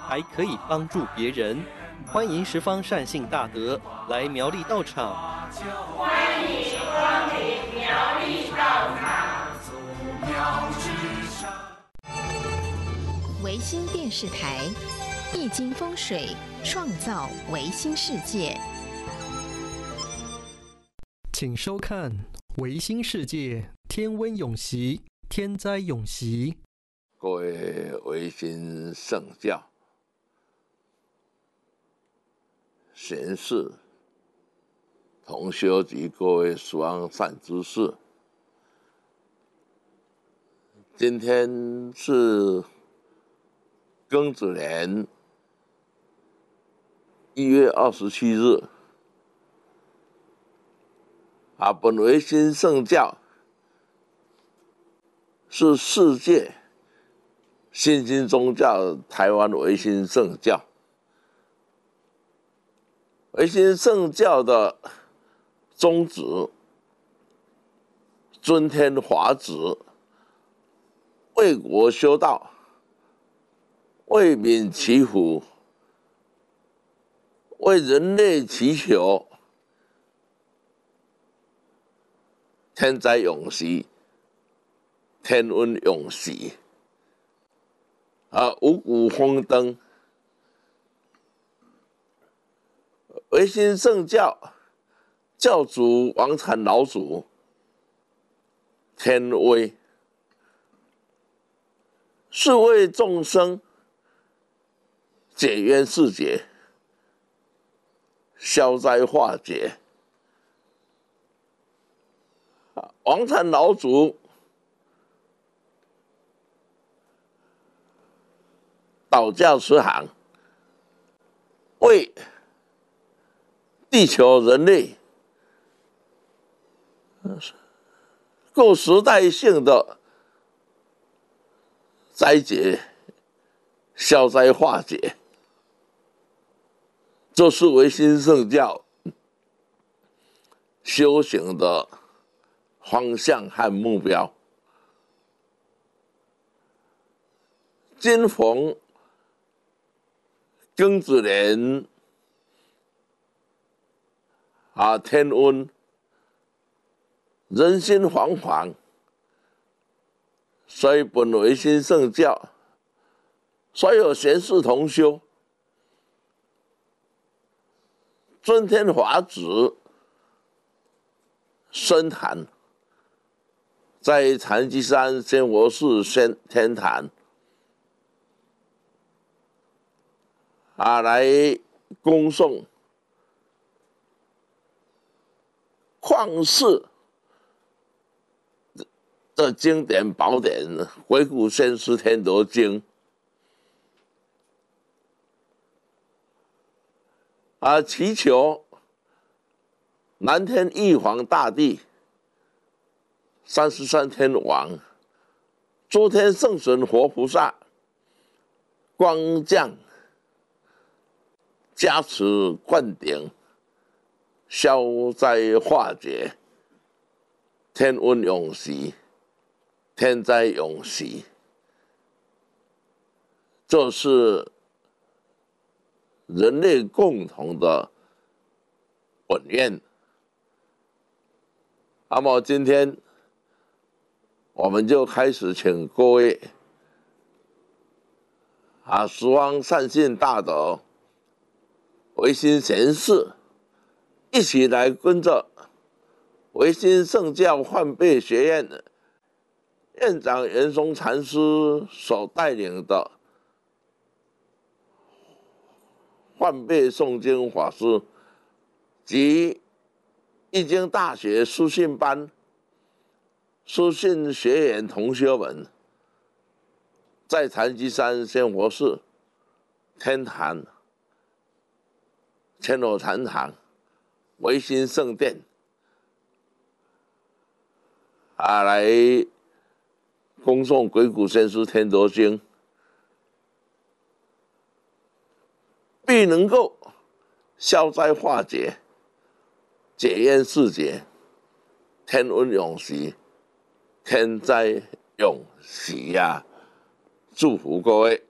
还可以帮助别人。欢迎十方善信大德来苗栗道场。 欢迎光临苗栗道场。 维新电视台，易经风水，创造维新世界。 请收看《维新世界天温永息，天灾永息》。 各位维新圣教贤士、同修及各位十方善知识，今天是庚子年1月27日。本维新圣教是世界新兴宗教台湾维新圣教。维新圣教的宗旨，尊天华旨，为国修道，为民祈福，为人类祈求天灾永息，天温永息，五谷丰登。维新圣教教主王禅老祖天威，是为众生解冤释结，消灾化解。王禅老祖道教慈航，为地球人类各时代性的灾劫消灾化解，这是维新圣教修行的方向和目标。今逢庚子年天温，人心惶惶，所以本维新圣教所有贤士同修尊天华旨深坛，在禅机山仙佛寺天坛来恭送旷世的经典宝典《回古先师天德经》祈求南天玉皇大帝、33天王、诸天圣神活菩萨光降加持灌顶，消灾化解，天温永息，天灾永息。这是人类共同的本愿。那么今天我们就开始请各位十方善信大德、维新贤士一起来跟着维新圣教换辈学院院长袁松禅师所带领的换辈诵经法师及易经大学书信班书信学员同学们，在禅机山仙佛寺天坛千罗禅堂维新圣殿来恭诵《鬼谷先师天德经》，必能够消灾化解、解冤释结、天温永息、天灾永息呀！祝福各位。